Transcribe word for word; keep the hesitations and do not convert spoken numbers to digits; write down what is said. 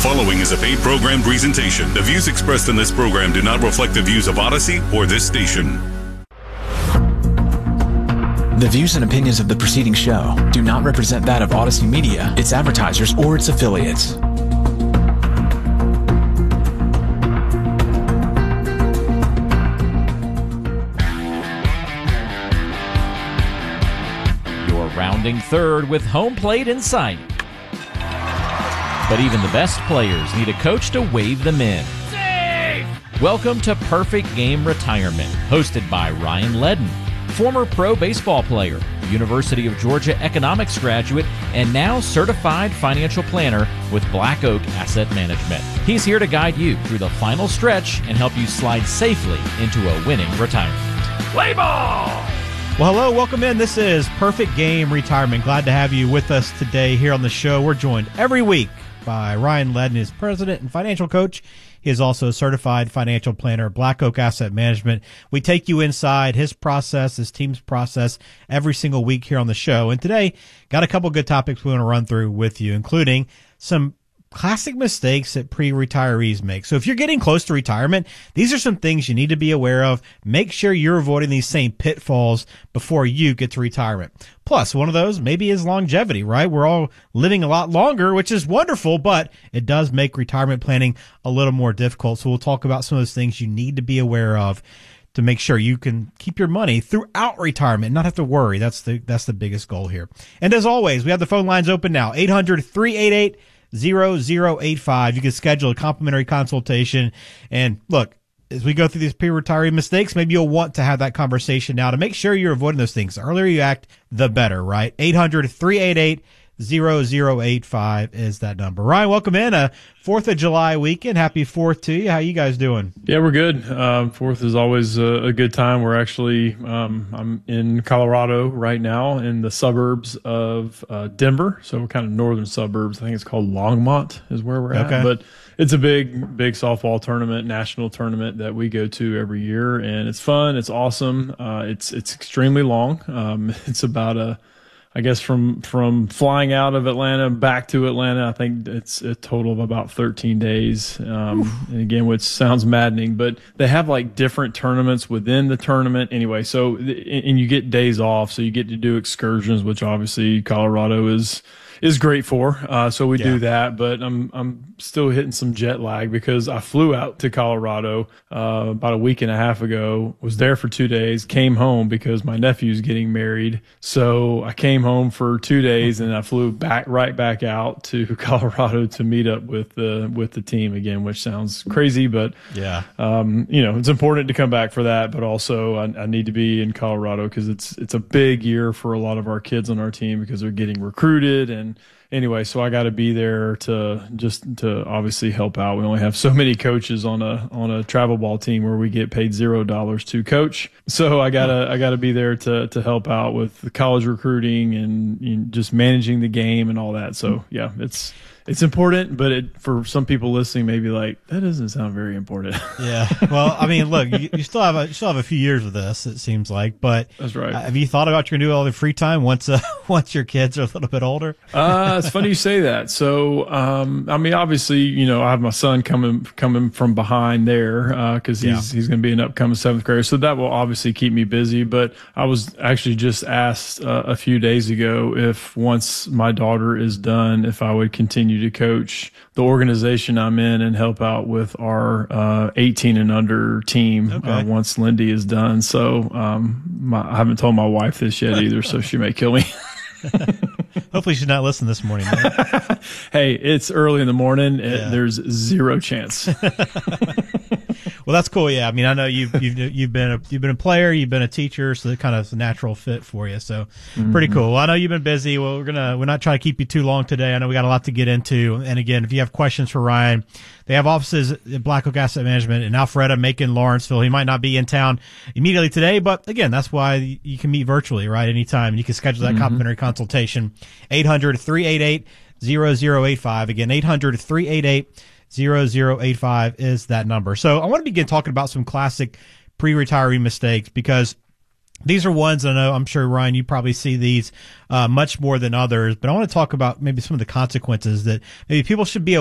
following is a paid program presentation. The views expressed in this program do not reflect the views of Odyssey or this station. The views and opinions of the preceding show do not represent that of Odyssey Media, its advertisers, or its affiliates. You're rounding third with home plate in sight. But even the best players need a coach to wave them in. Safe! Welcome to Perfect Game Retirement, hosted by Ryan Ledden, former pro baseball player, University of Georgia economics graduate, and now certified financial planner with Black Oak Asset Management. He's here to guide you through the final stretch and help you slide safely into a winning retirement. Play ball! Well, hello, welcome in. This is Perfect Game Retirement. Glad to have you with us today here on the show. We're joined every week by Ryan Ledden, his president and financial coach. He is also a certified financial planner at Black Oak Asset Management. We take you inside his process, his team's process, every single week here on the show. And today, got a couple good topics we want to run through with you, including some classic mistakes that pre-retirees make. So if you're getting close to retirement, these are some things you need to be aware of. Make sure you're avoiding these same pitfalls before you get to retirement. Plus, one of those maybe is longevity, right? We're all living a lot longer, which is wonderful, but it does make retirement planning a little more difficult. So we'll talk about some of those things you need to be aware of to make sure you can keep your money throughout retirement and not have to worry. That's the that's the biggest goal here. And as always, we have the phone lines open now, eight hundred, three eight eight, zero zero eight five. You can schedule a complimentary consultation. And look, as we go through these pre-retiree mistakes, maybe you'll want to have that conversation now to make sure you're avoiding those things. The earlier you act, the better, right? eight hundred, three eight eight, zero zero eight five is that number. Ryan, welcome in. A fourth of July weekend. Happy fourth to you. How you guys doing? Yeah, we're good. Um, fourth is always a, a good time. We're actually, um, I'm in Colorado right now in the suburbs of uh, Denver. So we're kind of northern suburbs. I think it's called Longmont is where we're Okay. at. But it's a big, big softball tournament, national tournament that we go to every year. And it's fun. It's awesome. Uh, it's, it's extremely long. Um, it's about a, I guess from, from flying out of Atlanta back to Atlanta, I think it's a total of about thirteen days. Um, and again, which sounds maddening, but they have like different tournaments within the tournament anyway. So, and you get days off. So you get to do excursions, which obviously Colorado is, is great for. Uh, so we Yeah. do that, but I'm, I'm still hitting some jet lag because I flew out to Colorado, uh, about a week and a half ago, was there for two days, came home because my nephew's getting married. So I came home for two days and I flew back, right back out to Colorado to meet up with the, with the team again, which sounds crazy, but, Yeah. um, you know, it's important to come back for that, but also I, I need to be in Colorado because it's, it's a big year for a lot of our kids on our team because they're getting recruited. And anyway, so I got to be there to just to obviously help out. We only have so many coaches on a on a travel ball team where we get paid zero dollars to coach. So I gotta I gotta be there to to help out with the college recruiting and you know, just managing the game and all that. So yeah, it's it's important, but it, for some people listening, maybe like that doesn't sound very important. Yeah. Well, I mean, look, you, you still have a, you still have a few years of this, it seems like, but That's right. uh, have you thought about what you're going to do all the free time once, uh, once your kids are a little bit older? uh, it's funny you say that. So, um, I mean, obviously, you know, I have my son coming, coming from behind there, uh, cause he's, Yeah. he's going to be an upcoming seventh grader. So that will obviously keep me busy. But I was actually just asked uh, a few days ago if once my daughter is done, if I would continue to coach the organization I'm in and help out with our, uh, eighteen and under team, Okay. uh, once Lindy is done. So, um, my, I haven't told my wife this yet either. So she may kill me. Hopefully she's not listening this morning. Man. Hey, it's early in the morning. Yeah. It, there's zero chance. Well, that's cool. Yeah. I mean, I know you've, you've, you've been a, you've been a player, you've been a teacher, so that kind of is a natural fit for you. So pretty cool. Well, I know you've been busy. Well, we're going to, we're not trying to keep you too long today. I know we got a lot to get into. And again, if you have questions for Ryan, they have offices at Black Oak Asset Management in Alpharetta, Macon, Lawrenceville. He might not be in town immediately today, but again, that's why you can meet virtually, right? Anytime. And you can schedule that complimentary consultation. eight hundred, three eight eight, zero zero eight five. Again, eight hundred, three eight eight, zero zero eight five is that number. So I want to begin talking about some classic pre-retiree mistakes because these are ones I know, I'm sure, Ryan, you probably see these uh, much more than others, but I want to talk about maybe some of the consequences that maybe people should be